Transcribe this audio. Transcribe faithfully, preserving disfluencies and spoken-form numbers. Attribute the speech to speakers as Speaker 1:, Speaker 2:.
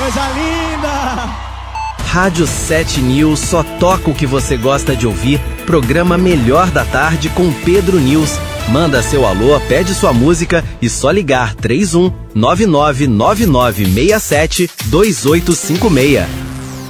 Speaker 1: coisa linda!
Speaker 2: Rádio sete News só toca o que você gosta de ouvir. Programa Melhor da Tarde com Pedro News. Manda seu alô, pede sua música e só ligar três um nove nove nove nove seis sete dois oito cinco seis.